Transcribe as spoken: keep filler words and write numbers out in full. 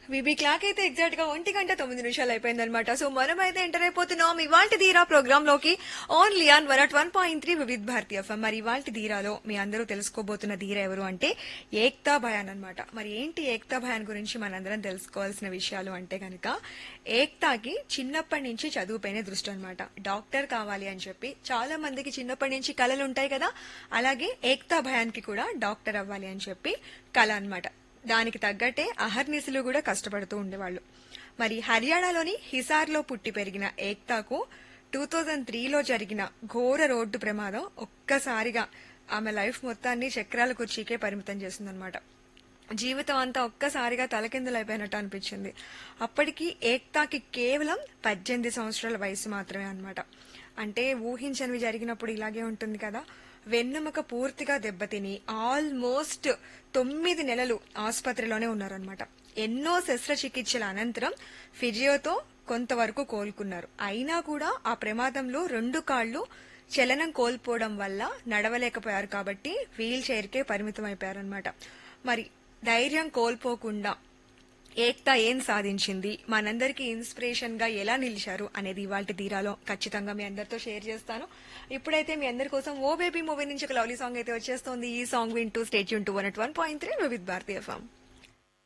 విబీ clock అయితే exact గా ఒంటి గంట తొమ్మిది నిమిషాలు అయిపోయిందనమాట. సో మనమైతే ఎంటర్ అయిపోతున్నాం ఇవాల్టి ధీరా ప్రోగ్రామ్ లోకి only on one at one point three Vividh Bharati FM. మరి ఇవాల్టి ధీరాలో మీ అందరూ తెలుసుకోబోతున్న ధీర ఎవరు అంటే ఏక్తా భయాన్ అనమాట. మరి ఏంటి ఏక్తా భయాన్ గురించి మనందరం తెలుసుకోవాల్సిన విషయాలు అంటే కనుక, ఏక్తాకి చిన్నప్పటి నుంచి చదువుపైనే దృష్టి అనమాట. డాక్టర్ కావాలి అని చెప్పి చాలా మందికి చిన్నప్పటి నుంచి కళలు ఉంటాయి కదా, అలాగే ఏక్తా భయాన్ కి కూడా డాక్టర్ అవ్వాలి అని చెప్పి కళ అనమాట. దానికి తగ్గట్టే అహర్నిశలు కూడా కష్టపడుతూ ఉండేవాళ్ళు. మరి హర్యానాలోని హిసార్లో పుట్టి పెరిగిన ఏక్తాకు టూ థౌజండ్ త్రీలో జరిగిన ఘోర రోడ్డు ప్రమాదం ఒక్కసారిగా ఆమె లైఫ్ మొత్తాన్ని చక్రాల కుర్చీకే పరిమితం చేసిందనమాట. జీవితం అంతా ఒక్కసారిగా తలకిందులైపోయినట్టు అనిపించింది. అప్పటికి ఏక్తాకి కేవలం పద్దెనిమిది సంవత్సరాల వయసు మాత్రమే అన్నమాట. అంటే ఊహించనివి జరిగినప్పుడు ఇలాగే ఉంటుంది కదా. వెన్నెముక పూర్తిగా దెబ్బతిని ఆల్మోస్ట్ తొమ్మిది నెలలు ఆసుపత్రిలోనే ఉన్నారనమాట. ఎన్నో శస్త్రచికిత్సల అనంతరం ఫిజియోతో కొంతవరకు కోలుకున్నారు. అయినా కూడా ఆ ప్రమాదంలో రెండు కాళ్లు చలనం కోల్పోవడం వల్ల నడవలేకపోయారు కాబట్టి వీల్ చైర్కే పరిమితం అయిపోయారనమాట. మరి ధైర్యం కోల్పోకుండా ఏక్తా ఏం సాధించింది, మనందరికీ ఇన్స్పిరేషన్ గా ఎలా నిలిచారు అనేది ఇవాళ ధీరాలో ఖచ్చితంగా మీ అందరితో షేర్ చేస్తాను. ఇప్పుడైతే మీ అందరి కోసం ఓ బేబీ మూవీ నుంచి ఒక లవ్లీ సాంగ్ అయితే వచ్చేస్తోంది. ఈ సాంగ్ వింటూ state Yoon two one at one point three Vividh Bharati FM.